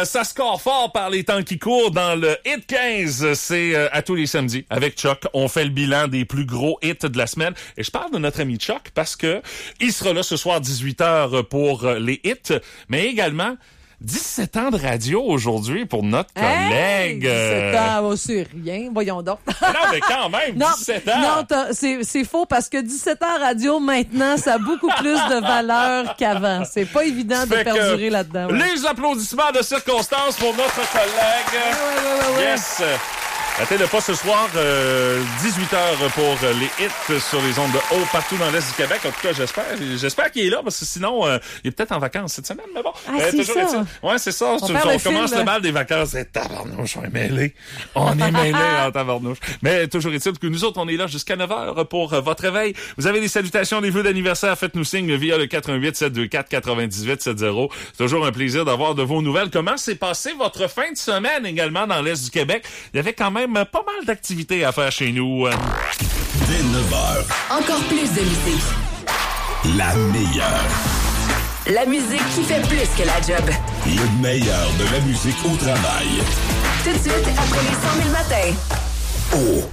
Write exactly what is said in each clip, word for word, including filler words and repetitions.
euh, ça score fort par les temps qui courent dans le Hit quinze. C'est euh, à tous les samedis avec Chuck. On fait le bilan des plus gros hits de la semaine. Et je parle de notre ami Chuck parce que il sera là ce soir dix-huit heures pour euh, les hits, mais également dix-sept ans de radio aujourd'hui pour notre hey, collègue. dix-sept ans, oh, c'est rien. Voyons donc. Non, mais quand même, non, dix-sept ans. Non, t'as, c'est, c'est faux parce que dix-sept ans radio, maintenant, ça a beaucoup plus de valeur qu'avant. C'est pas évident de perdurer là-dedans. Ouais. Les applaudissements de circonstance pour notre collègue. Ouais, ouais, ouais, ouais, yes. Ratez-le pas ce soir, euh, dix-huit heures pour les hits sur les ondes de haut partout dans l'Est du Québec. En tout cas, j'espère. J'espère qu'il est là parce que sinon, euh, il est peut-être en vacances cette semaine, mais bon. Ah, euh, c'est toujours ça. Ouais, c'est ça. On, tu, on on le commence film, le bal des vacances. Et tabarnouche, on est mêlés. On est mêlés en tabarnouche. Mais toujours est-il que nous autres, on est là jusqu'à neuf heures pour euh, votre réveil. Vous avez des salutations, des vœux d'anniversaire, faites-nous signe via le quatre un huit, sept deux quatre, quatre-vingt-dix-huit soixante. C'est toujours un plaisir d'avoir de vos nouvelles. Comment s'est passé votre fin de semaine également dans l'Est du Québec? Il y avait quand même pas mal d'activités à faire chez nous. Dès neuf heures. Encore plus de musique. La meilleure. La musique qui fait plus que la job. Le meilleur de la musique au travail. Tout de suite, après les cent mille matins. Oh.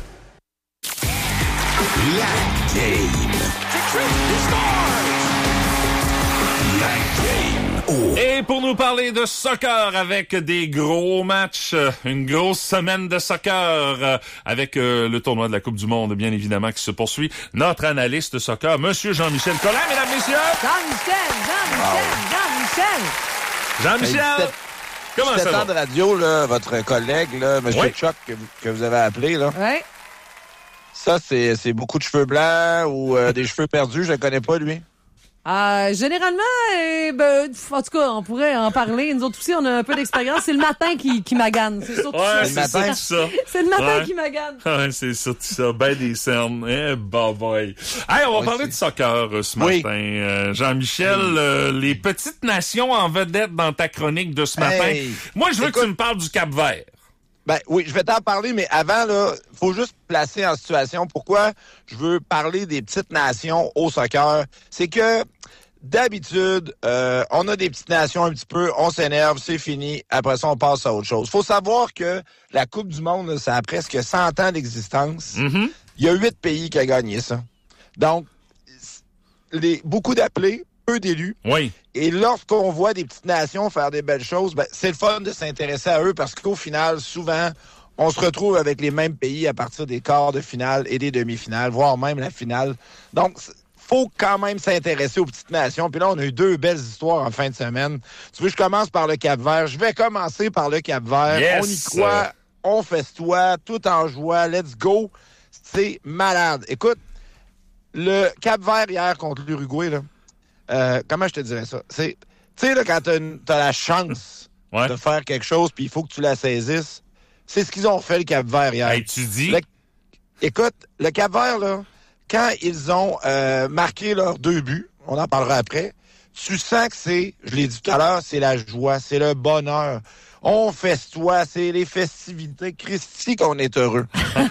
La game. La game. Oh. Et pour nous parler de soccer avec des gros matchs, une grosse semaine de soccer euh, avec euh, le tournoi de la Coupe du Monde, bien évidemment, qui se poursuit. Notre analyste soccer, Monsieur Jean-Michel Collin, mesdames, messieurs. Jean-Michel, Jean-Michel, Jean-Michel. Jean-Michel. Comment ça va? dix-sept ans de radio, là, votre collègue, là, M. Oui. Chuck, que, que vous avez appelé, là. Ouais. Ça, c'est, c'est beaucoup de cheveux blancs ou euh, des cheveux perdus, je ne connais pas, lui. Euh, généralement, euh, ben, en tout cas, on pourrait en parler. Nous autres aussi, on a un peu d'expérience. C'est le matin qui, qui magane. C'est surtout Ouais, ça. c'est matin. ça. ça. C'est le matin Ouais. qui magane. Ouais, c'est surtout ça. Ben des cernes. Eh, bah boy. Hey, on va Ouais, parler c'est... de soccer euh, ce Oui. matin. Euh, Jean-Michel, Oui. euh, les petites nations en vedette dans ta chronique de ce matin. Hey. Moi, je veux Écoute. que tu me parles du Cap-Vert. Ben oui, je vais t'en parler, mais avant, là, faut juste placer en situation. Pourquoi je veux parler des petites nations au soccer? C'est que d'habitude, euh, on a des petites nations un petit peu, on s'énerve, c'est fini. Après ça, on passe à autre chose. Faut savoir que la Coupe du Monde, là, ça a presque cent ans d'existence. Mm-hmm. Il y a huit pays qui ont gagné ça. Donc, les, beaucoup d'appelés, peu d'élus. Oui. Et lorsqu'on voit des petites nations faire des belles choses, ben, c'est le fun de s'intéresser à eux parce qu'au final, souvent, on se retrouve avec les mêmes pays à partir des quarts de finale et des demi-finales, voire même la finale. Donc, faut quand même s'intéresser aux petites nations. Puis là, on a eu deux belles histoires en fin de semaine. Tu veux que je commence par le Cap-Vert? Je vais commencer par le Cap-Vert. Yes. On y croit, on festoie, tout en joie, let's go. C'est malade. Écoute, le Cap-Vert hier contre l'Uruguay, là, euh, comment je te dirais ça? C'est, tu sais, là, quand t'as, une, t'as la chance Ouais. de faire quelque chose, puis il faut que tu la saisisses, c'est ce qu'ils ont fait, le Cap-Vert hier. Hey, tu dis... Le- Écoute, le Cap-Vert, là, quand ils ont euh, marqué leurs deux buts, on en parlera après, tu sens que c'est, je l'ai dit tout à l'heure, c'est la joie, c'est le bonheur. On festoie, c'est les festivités. Christy qu'on est heureux.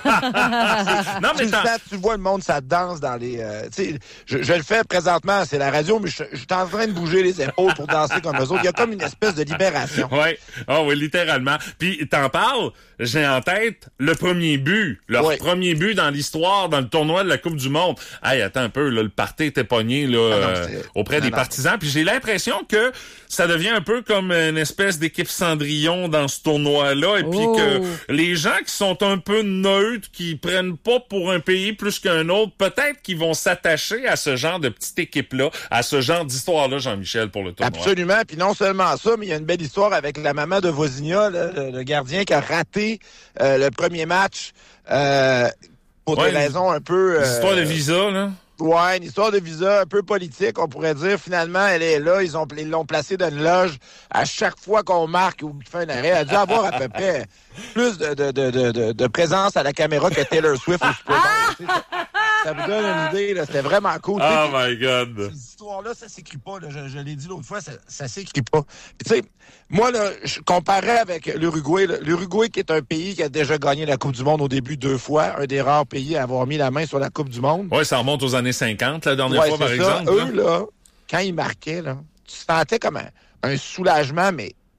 non, mais tu, t'as... sens, tu vois le monde, ça danse dans les... Euh, tu sais, je, je le fais présentement, c'est la radio, mais je, je suis en train de bouger les épaules pour danser comme eux autres. Il y a comme une espèce de libération. Oui, oh, oui, littéralement. Puis, t'en parles, j'ai en tête le premier but, leur Oui. premier but dans l'histoire, dans le tournoi de la Coupe du Monde. Hey, attends un peu, là, le party était pogné là, Ah non, euh, c'est- auprès non, des non. partisans. Puis j'ai l'impression que ça devient un peu comme une espèce d'équipe Cendrillon dans ce tournoi-là. Et puis Oh. que les gens qui sont un peu neutres, qui prennent pas pour un pays plus qu'un autre, peut-être qu'ils vont s'attacher à ce genre de petite équipe-là, à ce genre d'histoire-là, Jean-Michel, pour le tournoi. Absolument. Puis non seulement ça, mais il y a une belle histoire avec la maman de Vozinha, là, le, le gardien qui a raté euh, le premier match euh, pour Ouais, des raisons un peu... euh, L'histoire de visa, là. Ouais, une histoire de visa un peu politique, on pourrait dire. Finalement, elle est là. Ils ont ils l'ont placée dans une loge. À chaque fois qu'on marque ou qu'il fait un arrêt, elle a dû avoir à peu près plus de, de, de, de, de, de présence à la caméra que Taylor Swift au Super Bowl. Tu sais, ça, ça vous donne une idée, là. C'était vraiment cool. Oh Tu sais, my God. ces histoires-là, ça s'écrit pas. Là. Je, je l'ai dit l'autre fois, ça, ça s'écrit pas. Puis, tu sais, moi, là, je comparais avec l'Uruguay. Là. L'Uruguay, qui est un pays qui a déjà gagné la Coupe du Monde au début deux fois, un des rares pays à avoir mis la main sur la Coupe du Monde. Ouais, ça remonte aux années cinquante, la dernière Ouais, fois, c'est par ça. exemple. Eux, là, quand ils marquaient, là, tu sentais comme un, un soulagement, mais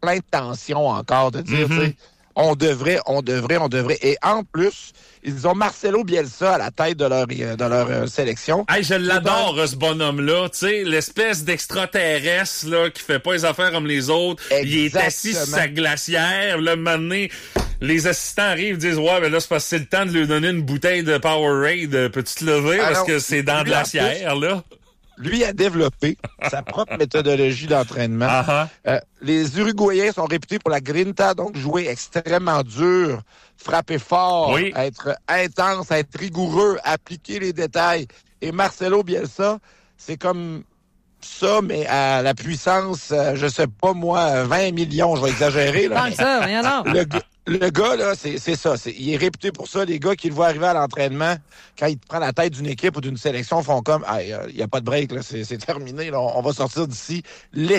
plein de tensions encore, de dire, Mm-hmm. tu sais, on devrait, on devrait, on devrait. Et en plus, ils ont Marcelo Bielsa à la tête de leur, de leur euh, sélection. Hey, je l'adore, ce bonhomme-là. Tu sais, l'espèce d'extraterrestre là, qui fait pas les affaires comme les autres. Il est assis sur sa glacière. Là, maintenant, les assistants arrivent et disent « Ouais, ben là, c'est parce que c'est le temps de lui donner une bouteille de Powerade. Peux-tu te lever? Ah parce non, que c'est dans la glacière, là. » Lui a développé sa propre méthodologie d'entraînement. Uh-huh. Euh, les Uruguayens sont réputés pour la grinta, donc jouer extrêmement dur, frapper fort, Oui. être intense, être rigoureux, appliquer les détails. Et Marcelo Bielsa, c'est comme ça, mais à la puissance, euh, je sais pas moi, vingt millions, je vais exagérer. Là, Tant mais que ça, rien là. le, gars- le gars, là, c'est c'est ça. C'est, il est réputé pour ça. Les gars qui le voient arriver à l'entraînement, quand il prend la tête d'une équipe ou d'une sélection, font comme « il n'y a pas de break, là, c'est, c'est terminé, là, on, on va sortir d'ici lessivé ».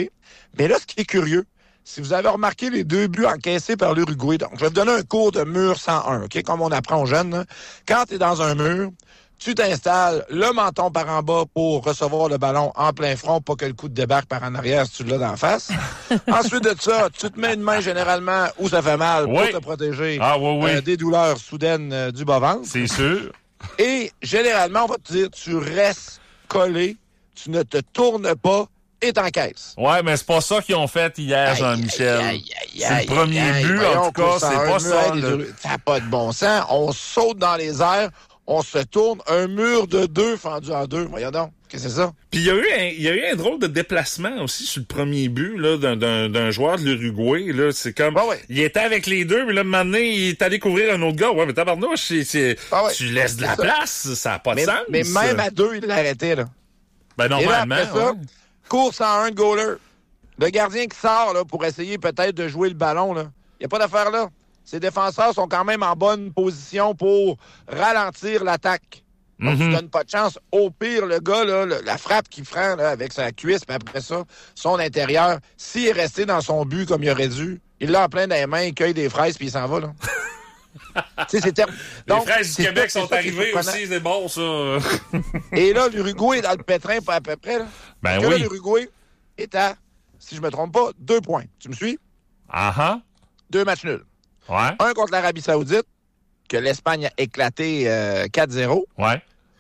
Mais là, ce qui est curieux, si vous avez remarqué les deux buts encaissés par l'Uruguay, donc je vais vous donner un cours de mur cent un, OK, comme on apprend aux jeunes. Là. Quand tu es dans un mur, tu t'installes le menton par en bas pour recevoir le ballon en plein front, pas que le coup de débarque par en arrière si tu l'as d'en face. Ensuite de ça, tu te mets une main généralement où ça fait mal pour Oui. te protéger Ah, oui, oui. euh, des douleurs soudaines euh, du bas-ventre. C'est sûr. Et généralement, on va te dire, tu restes collé, tu ne te tournes pas et t'encaisses. Ouais, mais c'est pas ça qu'ils ont fait hier, Aïe, Jean-Michel. aïe, aïe, C'est aïe, le premier aïe, but, voyons, en tout cas, course en c'est un pas mur, ça. hey, là. les- Ça n'a pas de bon sens. On saute dans les airs, on se tourne, un mur de deux fendu en deux. Voyons donc, qu'est-ce que c'est ça? Puis il y a eu un, il y a eu un drôle de déplacement aussi sur le premier but là d'un, d'un, d'un joueur de l'Uruguay là, c'est comme Ouais, ouais. il était avec les deux, mais là maintenant il est allé couvrir un autre gars. Ouais, mais tabarnouche, c'est, c'est Ah ouais. tu laisses de la C'est ça. place, ça a pas de Mais, sens. mais même à deux, il l'a arrêté, là. ben Et là, normalement. après ça, ouais. course en un de goaler. Le gardien qui sort là, pour essayer peut-être de jouer le ballon, là. Il n'y a pas d'affaire là. Ses défenseurs sont quand même en bonne position pour ralentir l'attaque. Donc, tu Mhm. donnes pas de chance. Au pire, le gars, là, le- la frappe qu'il prend là, avec sa cuisse, puis après ça, son intérieur, s'il est resté dans son but comme il aurait dû, il l'a en plein dans les mains, il cueille des fraises, puis il s'en va. Là. Tu sais, c'est terminé. Les fraises du Québec sont arrivées aussi. aussi, c'est bon ça. Et là, l'Uruguay est dans le pétrin, pas à peu près. Là. Ben Parce que là, oui. l'Uruguay est à, si je me trompe pas, deux points. Tu me suis? Ah ah. Deux matchs nuls. Ouais. Un contre l'Arabie Saoudite, que l'Espagne a éclaté euh, quatre zéro, Ouais.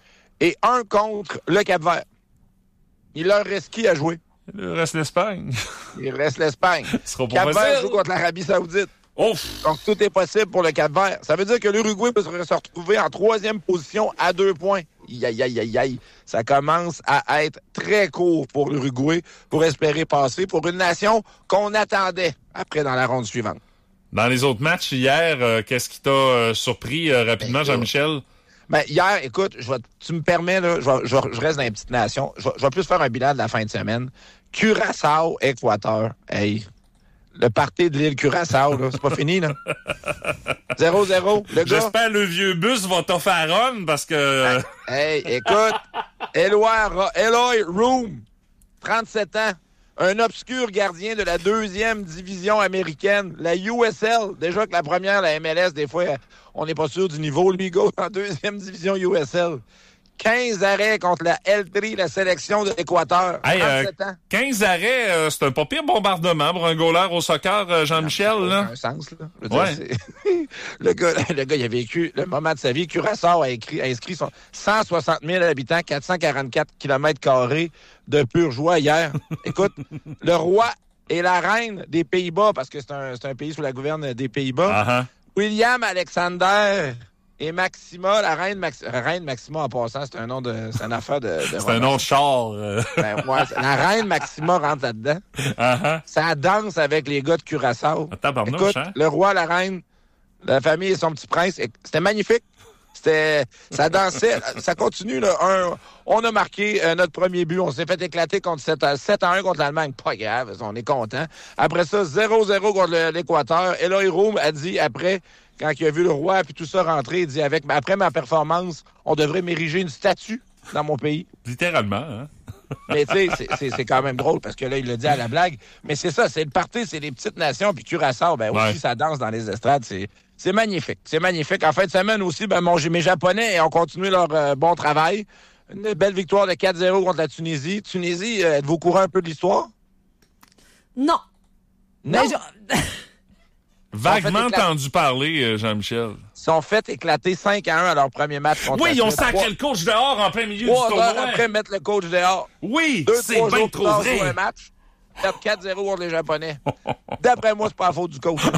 et un contre le Cap-Vert. Il leur reste qui à jouer? Il reste l'Espagne. Il reste l'Espagne. Ce sera pas Cap-Vert facile. joue contre l'Arabie Saoudite. Ouf. Donc, tout est possible pour le Cap-Vert. Ça veut dire que l'Uruguay peut se retrouver en troisième position à deux points. Aïe, aïe, aïe, aïe. Ça commence à être très court pour l'Uruguay pour espérer passer pour une nation qu'on attendait après dans la ronde suivante. Dans les autres matchs hier, euh, qu'est-ce qui t'a euh, surpris euh, rapidement, Ben, Jean-Michel? Ben, hier, écoute, je vais, tu me permets, là, je, vais- je, vais- je reste dans les petites nations. Je, vais- je vais plus faire un bilan de la fin de semaine. Curaçao, Équateur. Hey, le party de l'île Curaçao, là, c'est pas fini, là. zéro zéro. Le gars, J'espère le vieux bus va t'en faire run parce que... hey, écoute, Eloy, Ro- Eloy Room, trente-sept ans, un obscur gardien de la deuxième division américaine, la U S L. Déjà que la première, la M L S, des fois, on n'est pas sûr du niveau. Lui, go en deuxième division U S L. quinze arrêts contre la L trois, la sélection de l'Équateur. Hey, euh, trente-sept ans. quinze arrêts, euh, c'est un pas pire bombardement pour un goaler au soccer, euh, Jean-Michel, Ça n'a là. aucun sens, là. Je veux dire, Ouais. c'est- le, gars, le gars, il a vécu le moment de sa vie. Curaçao a, écrit, a inscrit son cent soixante mille habitants, quatre cent quarante-quatre kilomètres carrés de pure joie hier. Écoute, le roi et la reine des Pays-Bas, parce que c'est un, c'est un pays sous la gouverne des Pays-Bas, Ah, ah. William Alexander et Maxima, la reine, Max, reine Maxima en passant, c'est un nom de, c'est une affaire de, de C'est un nom de char. euh. Ben, ouais, la reine Maxima rentre là-dedans. Ah, ah. Ça danse avec les gars de Curaçao. Tabarnouche, Écoute, hein? le roi, la reine, la famille et son petit prince, et- c'était magnifique. C'était, ça dansait, ça continue, là. Un, on a marqué euh, notre premier but. On s'est fait éclater contre sept à un contre l'Allemagne. Pas grave, on est content. Après ça, zéro zéro contre le- l'Équateur. Eloy Room a dit après, quand il a vu le roi puis tout ça rentrer, il dit avec, après ma performance, on devrait m'ériger une statue dans mon pays. Littéralement, hein? Mais tu sais, c'est- c'est c'est quand même drôle parce que là, il le dit à la blague. Mais c'est ça, c'est le party, c'est les petites nations. Puis Curaçao, ben Ouais. aussi, ça danse dans les estrades. C'est c'est magnifique. C'est magnifique. En fin de semaine aussi, ben mon, mes Japonais ont continué leur euh, bon travail. Une belle victoire de quatre zéro contre la Tunisie. Tunisie, euh, êtes-vous au courant un peu de l'histoire? Non. Non, Ben, je- Vaguement En fait, éclat- entendu parler, euh, Jean-Michel. ils sont fait éclater cinq à un à leur premier match contre Oui, la ils ont Suède. sacré Trois- le coach dehors en plein milieu Trois du heures tournoi. après mettre le coach dehors. Oui, Deux, c'est trois bien jours trop plus tard, jouer vrai. un match. Perdre quatre zéro contre les Japonais. D'après moi, c'est pas la faute du coach.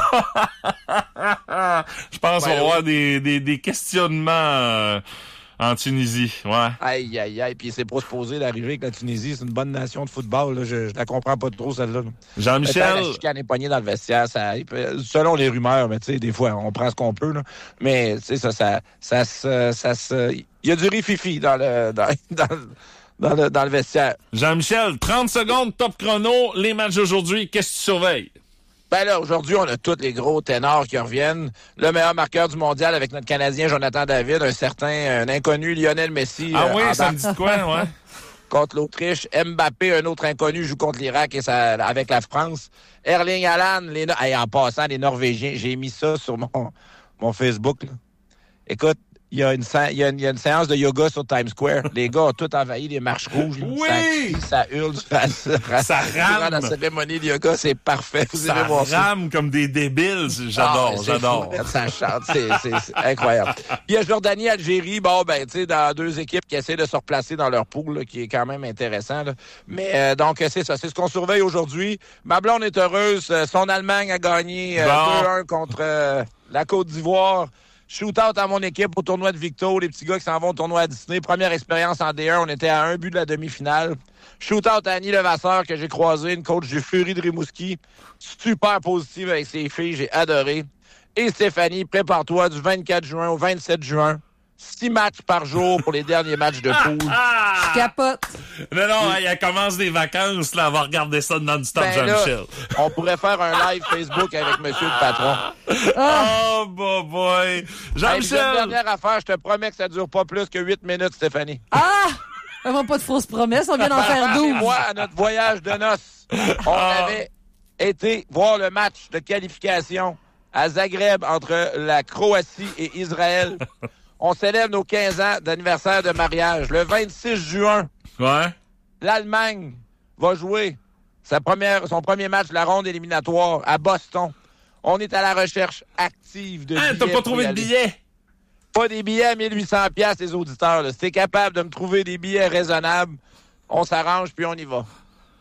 Je pense qu'on Ben va avoir des, des, des questionnements euh, en Tunisie. Ouais. Aïe, aïe, aïe. Puis c'est pas supposé d'arriver que la Tunisie, c'est une bonne nation de football. Là. Je, je la comprends pas trop, celle-là. là. Peut-être Jean-Michel, La chicane est poignée dans le vestiaire. Ça, il peut- selon les rumeurs, mais tu sais, des fois, on prend ce qu'on peut. Là. Mais tu sais, ça, ça, ça, se- ça, se- il y a du rififi dans le, dans, dans, dans le, dans le vestiaire. Jean-Michel, trente secondes, top chrono, les matchs d'aujourd'hui, qu'est-ce que tu surveilles? Ben là, aujourd'hui, on a tous les gros ténors qui reviennent. Le meilleur marqueur du mondial avec notre Canadien Jonathan David, un certain, un inconnu Lionel Messi. Ah euh, oui, en ça bas- me dit de quoi, ouais? contre l'Autriche. Mbappé, un autre inconnu, joue contre l'Irak et ça, avec la France. Erling Haaland, les, hey, en passant, les Norvégiens, j'ai mis ça sur mon, mon Facebook. Là. Écoute, il y, a une, sé- il, y a une, il y a une séance de yoga sur Times Square. Les gars ont tout envahi les marches rouges. là. Oui! Ça crie, ça hurle. Ça, Ça durant rame. la cérémonie de yoga, c'est parfait. Vous Ça irez voir ça. rame comme des débiles. J'adore, Ah, c'est j'adore. fou, ça chante, c'est, c'est, c'est incroyable. Puis il y a Jordanie, Algérie, bon, ben, tu sais, dans deux équipes qui essaient de se replacer dans leur pool, là, qui est quand même intéressant. Là. Mais euh, donc, c'est ça, c'est ce qu'on surveille aujourd'hui. Ma blonde est heureuse. Euh, Son Allemagne a gagné euh, Bon. deux un contre euh, la Côte d'Ivoire. Shootout à mon équipe au tournoi de Victo, les petits gars qui s'en vont au tournoi à Disney. Première expérience en D un, on était à un but de la demi-finale. Shootout à Annie Levasseur que j'ai croisé, une coach du Fury de Rimouski. Super positive avec ses filles, j'ai adoré. Et Stéphanie, prépare-toi du vingt-quatre juin au vingt-sept juin. Six matchs par jour pour les derniers matchs de poule. Je capote. Non, non, hey, elle commence des vacances, là, elle va regarder ça non-stop, Ben là, Jean-Michel. on pourrait faire un live Facebook avec Monsieur le patron. Oh, boy, boy. Hey, puis une Jean-Michel! dernière affaire, je te promets que ça dure pas plus que huit minutes, Stéphanie. Ah! Vraiment pas de fausses promesses, on vient d'en faire Et douze. moi, à notre voyage de noces, on Ah. avait été voir le match de qualification à Zagreb entre la Croatie et Israël. On célèbre nos quinze ans d'anniversaire de mariage. Le vingt-six juin, Ouais? l'Allemagne va jouer sa première, son premier match de la ronde éliminatoire à Boston. On est à la recherche active de Hein, billets. t'as pas pour trouvé y de aller. billet? Pas des billets à mille huit cents piastres, les auditeurs. Là. Si t'es capable de me trouver des billets raisonnables, on s'arrange puis on y va.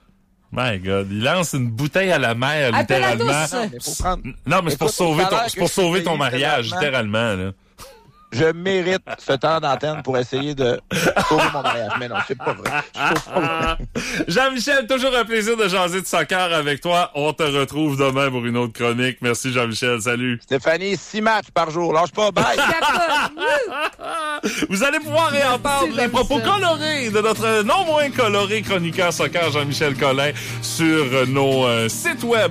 My God, il lance une bouteille à la mer, Appelle à littéralement. tous. Non, mais faut prendre... Non, mais c'est pour Écoute, sauver au ton, salaire c'est pour que je sauver suis ton payé mariage, présentement, littéralement, là. Je mérite ce temps d'antenne pour essayer de sauver mon mariage. Mais non, c'est pas vrai. Je trouve pas vrai. Jean-Michel, toujours un plaisir de jaser de soccer avec toi. On te retrouve demain pour une autre chronique. Merci, Jean-Michel. Salut. Stéphanie, six matchs par jour. Lâche pas, bye! Capote. Vous allez pouvoir réentendre les propos colorés de notre non moins coloré chroniqueur soccer Jean-Michel Collin sur nos euh, sites web